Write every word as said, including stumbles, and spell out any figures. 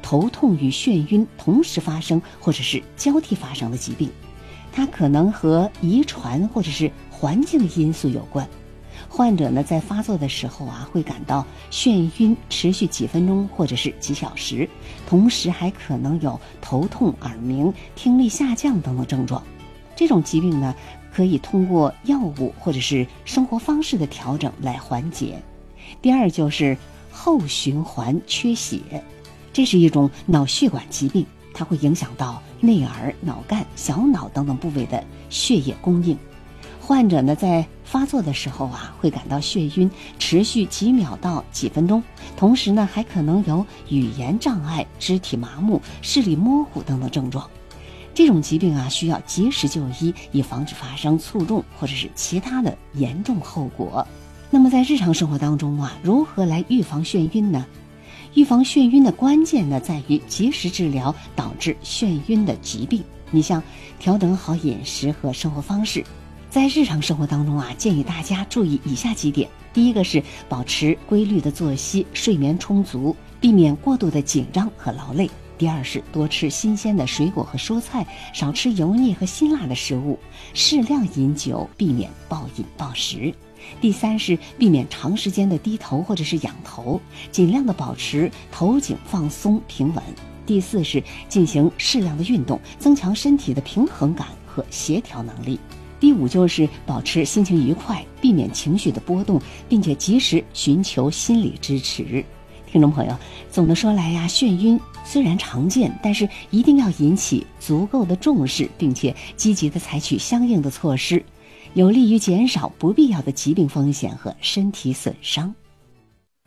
头痛与眩晕同时发生或者是交替发生的疾病，它可能和遗传或者是环境因素有关。患者呢在发作的时候啊，会感到眩晕持续几分钟或者是几小时，同时还可能有头痛、耳鸣、听力下降等等症状。这种疾病呢，可以通过药物或者是生活方式的调整来缓解。第二就是后循环缺血，这是一种脑血管疾病，它会影响到内耳、脑干、小脑等等部位的血液供应。患者呢在发作的时候啊，会感到眩晕，持续几秒到几分钟，同时呢还可能有语言障碍、肢体麻木、视力模糊等等症状。这种疾病啊，需要及时就医，以防止发生卒中或者是其他的严重后果。那么在日常生活当中啊，如何来预防眩晕呢？预防眩晕的关键呢，在于及时治疗导致眩晕的疾病。你像调整好饮食和生活方式。在日常生活当中啊，建议大家注意以下几点。第一个是保持规律的作息，睡眠充足，避免过度的紧张和劳累。第二是多吃新鲜的水果和蔬菜，少吃油腻和辛辣的食物，适量饮酒，避免暴饮暴食。第三是避免长时间的低头或者是仰头，尽量的保持头颈放松平稳。第四是进行适量的运动，增强身体的平衡感和协调能力。第五就是保持心情愉快，避免情绪的波动，并且及时寻求心理支持。听众朋友，总的说来呀，眩晕虽然常见，但是一定要引起足够的重视，并且积极的采取相应的措施，有利于减少不必要的疾病风险和身体损伤。